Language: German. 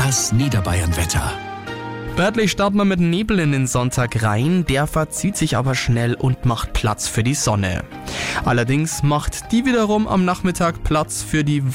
Das Niederbayern-Wetter. Örtlich starten wir mit Nebel in den Sonntag rein, der verzieht sich aber schnell und macht Platz für die Sonne. Allerdings macht die wiederum am Nachmittag Platz für die